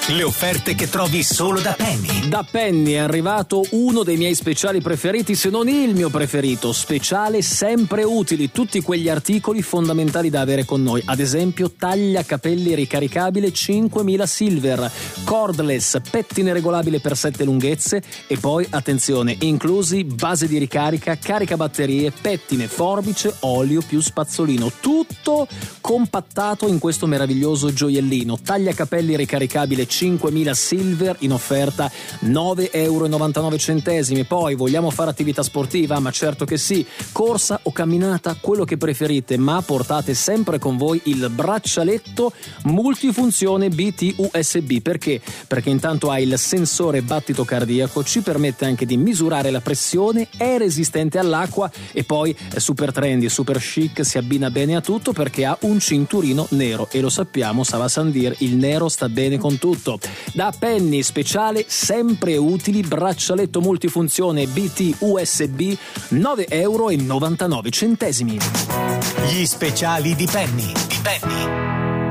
Le offerte che trovi solo da Penny. Da Penny è arrivato uno dei miei speciali preferiti, se non il mio preferito, speciale sempre utili, tutti quegli articoli fondamentali da avere con noi. Ad esempio tagliacapelli ricaricabile 5000 silver, cordless, pettine regolabile per 7 lunghezze e poi, attenzione, inclusi base di ricarica, caricabatterie, pettine, forbice, olio più spazzolino, tutto compattato in questo meraviglioso gioiellino. Tagliacapelli ricaricabile 5000 silver in offerta €9,99. Poi vogliamo fare attività sportiva? Ma certo che sì, corsa o camminata, quello che preferite, ma portate sempre con voi il braccialetto multifunzione BT USB. Perché? Perché intanto ha il sensore battito cardiaco, ci permette anche di misurare la pressione, è resistente all'acqua e poi è super trendy, super chic, si abbina bene a tutto perché ha un cinturino nero e lo sappiamo, Sava Sandir, il nero sta bene con tutto. Da Penny, speciale sempre utili, braccialetto multifunzione BT USB, €9,99. Gli speciali di Penny.